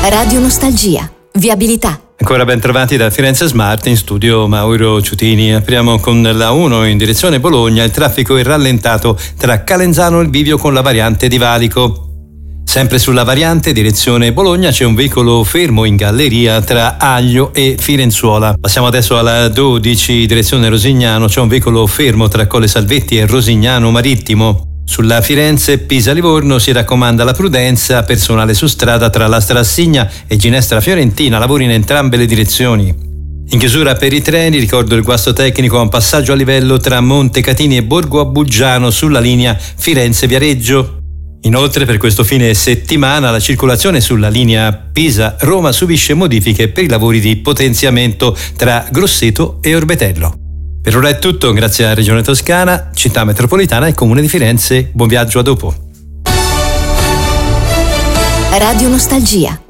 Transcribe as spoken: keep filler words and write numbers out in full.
Radio Nostalgia, viabilità. Ancora ben trovati da Firenze Smart, in studio Mauro Ciutini. Apriamo con la uno in direzione Bologna. Il traffico è rallentato tra Calenzano e il bivio con la variante di Valico. Sempre sulla variante direzione Bologna c'è un veicolo fermo in galleria tra Aglio e Firenzuola. Passiamo adesso alla dodici direzione Rosignano. C'è un veicolo fermo tra Colle Salvetti e Rosignano Marittimo. Sulla Firenze Pisa-Livorno si raccomanda la prudenza, personale su strada tra la Strassigna e Ginestra Fiorentina, lavori in entrambe le direzioni. In chiusura per i treni ricordo il guasto tecnico a un passaggio a livello tra Montecatini e Borgo Abuggiano sulla linea Firenze-Viareggio. Inoltre per questo fine settimana la circolazione sulla linea Pisa-Roma subisce modifiche per i lavori di potenziamento tra Grosseto e Orbetello. Per ora è tutto, grazie a Regione Toscana, Città Metropolitana e Comune di Firenze. Buon viaggio, a dopo. Radio Nostalgia.